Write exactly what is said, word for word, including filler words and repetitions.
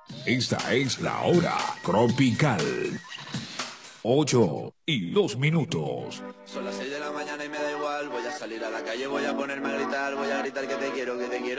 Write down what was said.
Esta es la hora tropical. Ocho y dos minutos. Son las seis de la mañana y me da igual. Voy a salir a la calle, voy a ponerme a gritar. Voy a gritar que te quiero, que te quiero.